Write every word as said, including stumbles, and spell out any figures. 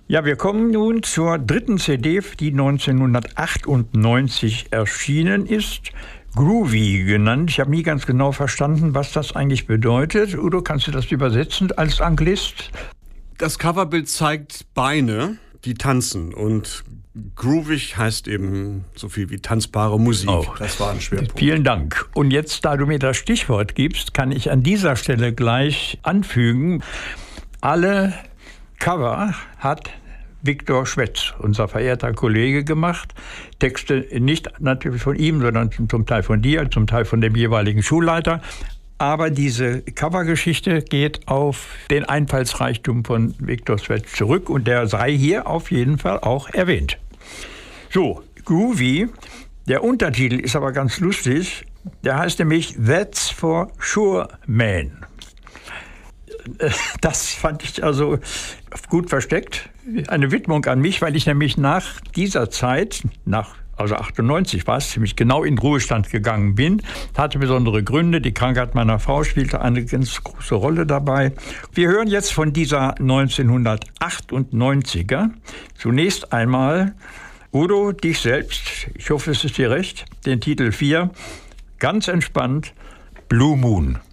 Ja, wir kommen nun zur dritten C D, die neunzehnhundertachtundneunzig erschienen ist. Groovy genannt. Ich habe nie ganz genau verstanden, was das eigentlich bedeutet. Udo, kannst du das übersetzen als Anglist? Das Coverbild zeigt Beine, die tanzen, und groovig heißt eben so viel wie tanzbare Musik. Oh, das war ein Schwerpunkt. Vielen Dank. Und jetzt, da du mir das Stichwort gibst, kann ich an dieser Stelle gleich anfügen, alle Cover hat Viktor Schwetz, unser verehrter Kollege, gemacht. Texte nicht natürlich von ihm, sondern zum Teil von dir, zum Teil von dem jeweiligen Schulleiter. Aber diese Covergeschichte geht auf den Einfallsreichtum von Viktor Schwetz zurück und der sei hier auf jeden Fall auch erwähnt. So, Groovy, der Untertitel ist aber ganz lustig. Der heißt nämlich That's for Sure Man. Das fand ich also gut versteckt. Eine Widmung an mich, weil ich nämlich nach dieser Zeit, nach also achtundneunzig war es, ziemlich genau in Ruhestand gegangen bin. Hatte besondere Gründe. Die Krankheit meiner Frau spielte eine ganz große Rolle dabei. Wir hören jetzt von dieser neunzehnhundertachtundneunziger zunächst einmal, Udo, dich selbst, ich hoffe, es ist dir recht, den Titel vier, ganz entspannt, Blue Moon.